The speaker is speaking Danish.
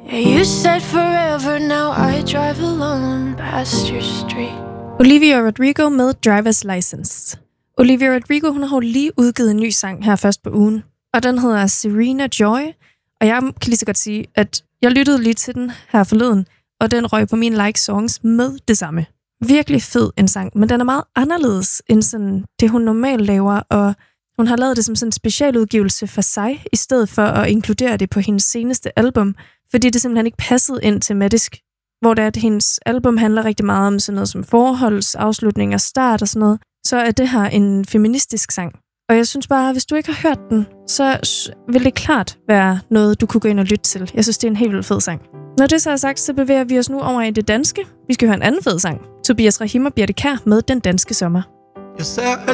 Yeah, you said forever, now I drive alone past your street. Olivia Rodrigo med Driver's License. Olivia Rodrigo, hun har jo lige udgivet en ny sang her først på ugen, og den hedder Serena Joy, og jeg kan lige så godt sige, at jeg lyttede lige til den her forleden, og den røg på mine like songs med det samme. Virkelig fed en sang, men den er meget anderledes end sådan det, hun normalt laver, og hun har lavet det som sådan en specialudgivelse for sig, i stedet for at inkludere det på hendes seneste album, fordi det simpelthen ikke passede ind tematisk, hvor det er, at hendes album handler rigtig meget om sådan noget som forholdsafslutning og start og sådan noget, så er det her en feministisk sang. Og jeg synes bare, hvis du ikke har hørt den, så vil det klart være noget, du kunne gå ind og lytte til. Jeg synes, det er en helt vildt fed sang. Når det så er sagt, så bevæger vi os nu over i det danske. Vi skal høre en anden fed sang. Tobias Rahim og Birthe Kjær med Den Danske Sommer. Jeg ser